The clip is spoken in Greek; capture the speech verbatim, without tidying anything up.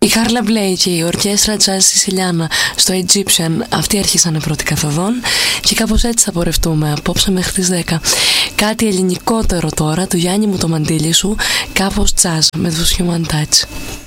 Η Κάρλα Μπλέι και η ορκέστρα Jazz Siciliana στο Egyptian, αυτοί άρχισαν πρώτη καθοδόν και κάπως έτσι θα πορευτούμε απόψε μέχρι τις δέκα. Κάτι ελληνικότερο τώρα, του Γιάννη μου το μαντίλι σου, κάπως jazz με τους Human Touch.